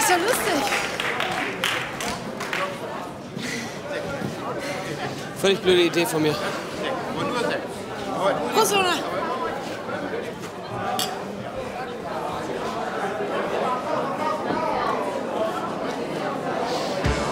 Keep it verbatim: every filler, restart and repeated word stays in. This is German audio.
ist ja lustig. Völlig blöde Idee von mir. Prost, Luna.